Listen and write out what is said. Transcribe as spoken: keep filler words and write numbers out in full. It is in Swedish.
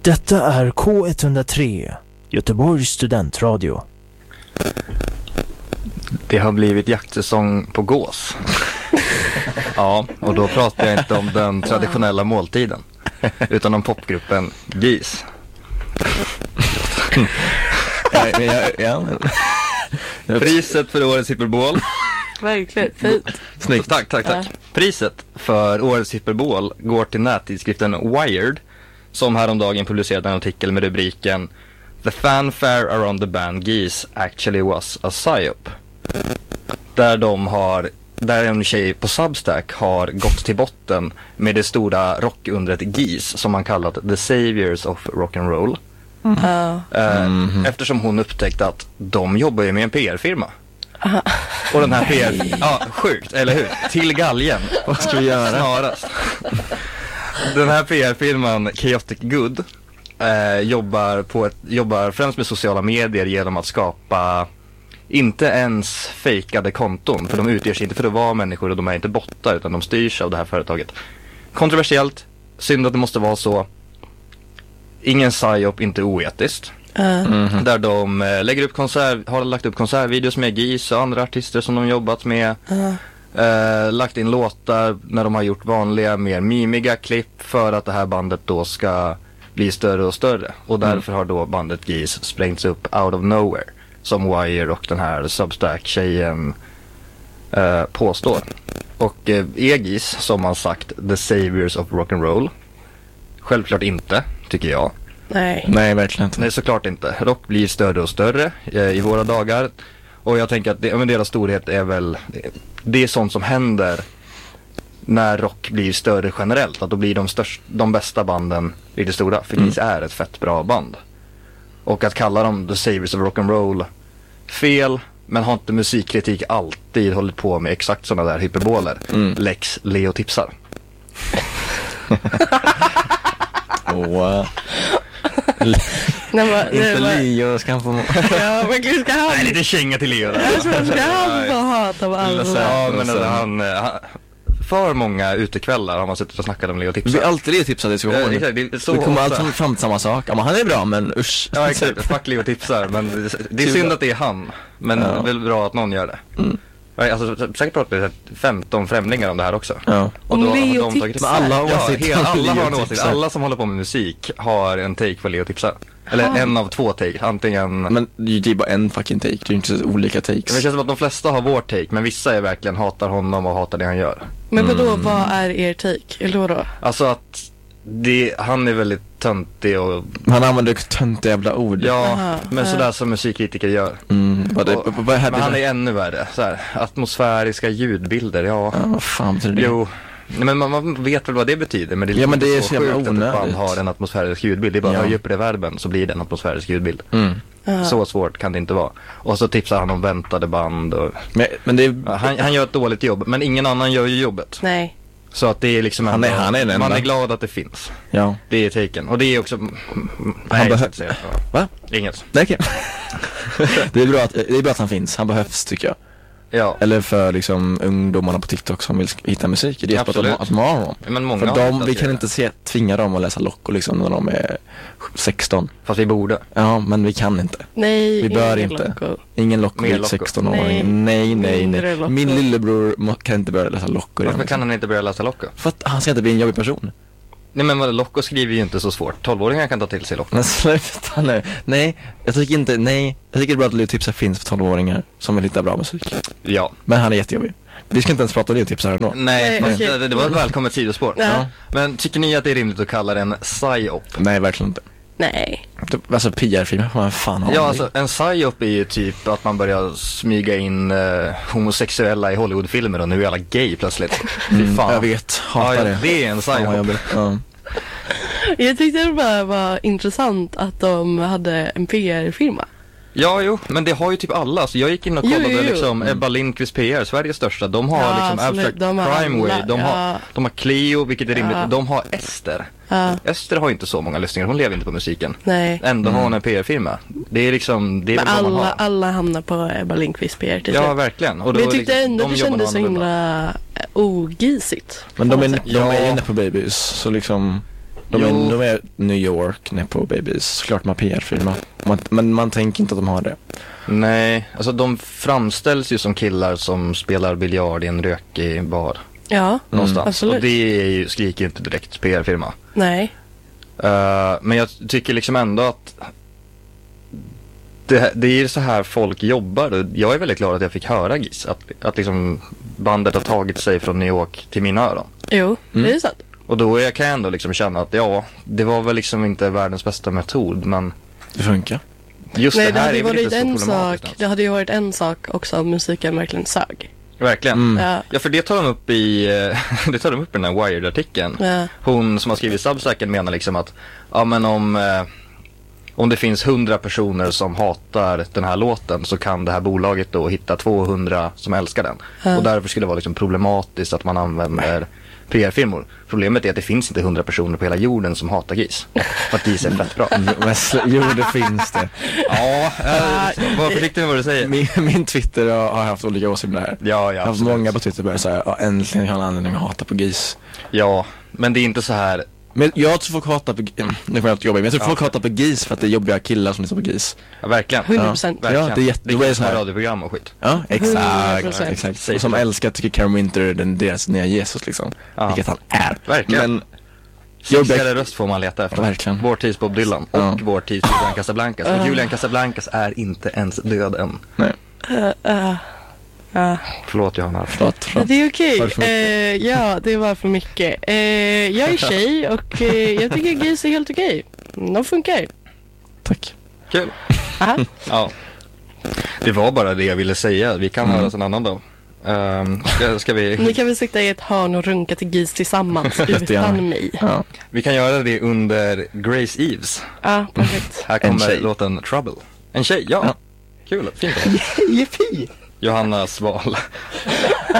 Detta är K ett noll tre, Göteborgs studentradio. Det har blivit jaktsäsong på gås. Ja, och då pratar jag inte om den traditionella måltiden, utan om popgruppen Geese. ja, ja, ja. Priset för årets Hyperbol. Verkligen, fint. Snyggt, tack, tack, tack. Ja. Priset för årets Hyperbol går till nättidskriften Wired, som häromdagen publicerade en artikel med rubriken The fanfare around the band Geese actually was a psyop. Där de har, där en tjej på Substack har gått till botten med det stora rockundret Geese, som man kallat The Saviors of Rock'n'Roll. Mm. Uh, mm-hmm. Eftersom hon upptäckte att de jobbar ju med en P R-firma. Uh. Och den här P R... Ja, sjukt, eller hur? Till galgen. Vad ska vi göra? Snarast. Den här P R-firman Chaotic Good eh, jobbar, på ett, jobbar främst med sociala medier genom att skapa inte ens fejkade konton. För de utger sig inte för att vara människor, och de är inte bottar, utan de styrs av det här företaget. Kontroversiellt, synd att det måste vara så. Ingen psyop, inte oetiskt. Uh. Mm-hmm. Där de eh, lägger upp konsert, har lagt upp konsertvideos med Geese och andra artister som de jobbat med. Uh. Eh, lagt in låtar när de har gjort vanliga, mer mimiga klipp för att det här bandet då ska bli större och större. Och därför mm. har då bandet Geese sprängts upp out of nowhere, som Wire och den här Substack-tjejen eh, påstår. Och eh, är Geese, som man sagt, the saviors of rock'n'roll? Självklart inte, tycker jag. Nej. Nej, verkligen inte. Nej, såklart inte. Rock blir större och större eh, i våra dagar. Och jag tänker att det, men deras storhet är väl, det är sånt som händer när rock blir större generellt. Att då blir de, störst, de bästa banden lite stora. För Geese mm. är ett fett bra band. Och att kalla dem the saviors of rock'n'roll, fel. Men har inte musikkritik alltid hållit på med exakt sådana där hyperboler. Mm. Lex Leo tipsar. Wow. Nej, men, inte var... Leo ska han få... Ja, men gud, ska han... Nej, lite känga till Leo där. Jag tror ska han få hata på alla. Ja, men alltså, han, han... För många utekvällar har man suttit och snackat om Leo tipsar. Vi är alltid Leo tipsar, det ska vi ja, det, så vi kommer alltid fram till samma sak. Ja, men han är bra, men usch. Ja, exakt. Fuck Leo tipsar. Men det är synd att det är han. Men ja. Det är väl bra att någon gör det. Mm. Alltså, säkert pratar vi femton främlingar om det här också. Ja. Och då har de tagit... Men alla har ja, åsikt. Alla har en åsikt. Alla som håller på med musik har en take på Leo tipsar. Eller ah. en av två take. Antingen... Men det är bara en fucking take. Det är inte så olika takes. Det känns som att de flesta har vår take. Men vissa är verkligen hatar honom och hatar det han gör. Men vadå, mm. vad är er take? Eller vadå? Alltså att det, han är väldigt töntig och... Han använder töntiga jävla ord. Ja, Aha, men ja. sådär som musikkritiker gör. Mm, vad det, och, vad men han är ännu värre. Så här, atmosfäriska ljudbilder, ja. Ja, vad fan betyder det? Jo, nej, men man, man vet väl vad det betyder. Men det är, ja, men det är så, så sjukt onödigt att ett band har en atmosfärisk ljudbild. Det är bara att höja upp reverben så blir det en atmosfärisk ljudbild. Mm. Uh. Så svårt kan det inte vara. Och så tipsar han om väntade band. Och, men, men det är... ja, han, han gör ett dåligt jobb, men ingen annan gör ju jobbet. Nej. Så att det är liksom han är, han är man är glad att det finns. Ja. Det är taken. Och det är också han behövs. Va? Inget. Det är okej. det är bra att det är bra att han finns. Han behövs, tycker jag. Ja. Eller för liksom ungdomarna på TikTok som vill hitta musik. Det är att de, att de har honom. Men många för de, vi kan inte se, tvinga dem att läsa Locko liksom när de är sexton. Fast vi borde. Ja, men vi kan inte. Nej, vi bör inte. Locko. Ingen Locko i sexton-åring. Nej, nej, nej. nej. Min lillebror kan inte börja läsa Locko. Varför kan han inte börja läsa Locko? För att han ska inte bli en jobbig person. Nej, men vad, Locko skriver ju inte så svårt. tolvåringar kan ta till sig Locko. Men sluta nu. Nej, jag tycker inte, nej. Jag tycker det är bra att Leo tipsar finns för tolvåringar som vill hitta bra musik. Ja. Men han är jättejobbig. Vi ska inte ens prata om Leo tipsar här då. Nej, nej okay. det, det var ett välkommet sidospår. Ja. Men tycker ni att det är rimligt att kalla det en psyop? Nej, verkligen inte. Nej. Alltså P R-filmer, vad fan har Ja, alltså en psyop är ju typ att man börjar smyga in uh, homosexuella i Hollywoodfilmer och nu är alla gay plötsligt. Mm, Fy fan. Jag vet, hatar ja, det. Det är en psyop. Ja. Jag tyckte det bara var intressant att de hade en P R-firma. Ja, jo, men det har ju typ alla. Så jag gick in och kollade jo, jo, jo. liksom Ebba Lindqvist P R, Sveriges största. De har ja, liksom Abstract Crime Wave. De, ja. har, de har Cleo, vilket är rimligt. Ja. De har Ester. Ja. Ester har inte så många lyssningar. Hon lever inte på musiken. Nej. Ändå mm. har hon en P R-firma. Det är liksom, det är men väl alla, vad man har. alla hamnar på Ebba Lindqvist P R till Ja, verkligen. Och men jag tyckte liksom, ändå de det kändes så himla ogisigt. Men de är, de är ju inne på Babies, så liksom... De är, Jo. de är New York, Nepo Babies. Såklart man P R-firma. Man, men man tänker inte att de har det. Nej, alltså de framställs ju som killar som spelar biljard i en rökig bar Ja, någonstans. absolut. Och det är ju, skriker inte direkt P R-firma. nej. Uh, men jag tycker liksom ändå att det, det är så här folk jobbar. Jag är väldigt glad att jag fick höra Giss. Att, att liksom bandet har tagit sig från New York till mina öron. Jo, Mm. det är sant. Och då är- kan jag ändå liksom känna att ja, det var väl liksom inte världens bästa metod. Men Det funkar. just Nej, det det här hade är ju väl varit inte så en problematiskt. sak. Sak. Det hade ju varit en sak också om musiken verkligen sög. Verkligen. Mm. Ja, Ja, för det tar de upp i, eh, det tar de upp i den här Wired-artikeln. ja, Hon som har skrivit Substacken menar liksom att ja, men om, eh, om det finns hundra personer som hatar den här låten så kan det här bolaget då hitta tvåhundra som älskar den. Ja. Och därför skulle det vara liksom problematiskt att man använder P R-firmor. Problemet är att det finns inte hundra personer på hela jorden som hatar Giss. För att Giss är fett bra. Men sl- jo, det finns det. Ja, äh, var försiktig med vad du säger. Min, min Twitter har, har haft olika åsikter om det här. Ja, ja, Jag har haft absolut. många på Twitter börjat säga, ja, äntligen har jag en anledning att hata på Giss. Ja, men det är inte så här. Men jag tror folk hatar på, mm, nu får jag inte jobba, men jag tror Ja. folk hatar på Giss för att det är jobbiga killar som lyssnar på Giss. Ja, verkligen. hundra procent. Ja, det är jätte- det det är är så här. radioprogram och skit. Ja, hundra exakt. procent. exakt. Säg Och som det. älskar tycker Karen Winter den deras nya Jesus liksom. Ja. Vilket han är. Verkligen. Men jobbiga, Sexigare röst får man leta efter. Ja, verkligen. Vår tids Bob Dylan och Ja. vår tids Julian Casablancas. Och Julian Casablancas är inte ens död än. nej, Uh, uh, uh. Förlåt Johanna. förlåt, förlåt. Det är okej. Var det för mycket? Eh, ja, det var för mycket. Eh, jag är tjej och eh, jag tycker Giss är helt okej. De funkar. Tack. Kul. Aha. Ja. Det var bara det jag ville säga. Vi kan Mm. höras en annan dag. Um, ska, ska Ni vi, kan väl sitta i ett hörn och runka till Giss tillsammans Jättegärna. utan mig. Ja. vi kan göra det under Grace Eves. Ja, perfekt. Här En kommer tjej. låten Trouble. En tjej, ja. Ja. Kul, fint. Yippee! Johannas val.